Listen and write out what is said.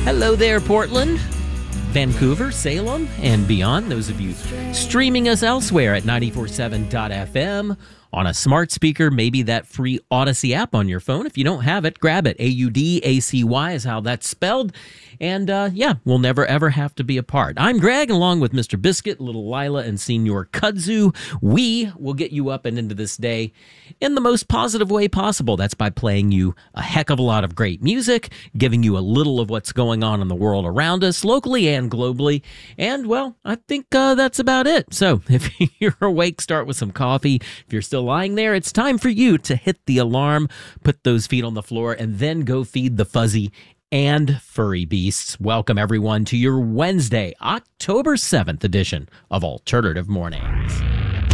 Hello there, Portland, Vancouver, Salem, and beyond. Those of you streaming us elsewhere at 947.fm on a smart speaker, maybe that free Odyssey app on your phone. If you don't have it, grab it. AUDACY is how that's spelled. And we'll never, ever have to be apart. I'm Greg, along with Mr. Biscuit, little Lila, and Senior Kudzu. We will get you up and into this day in the most positive way possible. That's by playing you a heck of a lot of great music, giving you a little of what's going on in the world around us, locally and globally. And, well, I think that's about it. So if you're awake, start with some coffee. If you're still lying there, it's time for you to hit the alarm, put those feet on the floor, and then go feed the fuzzy and furry beasts. Welcome, everyone, to your Wednesday, October 7th edition of Alternative Mornings.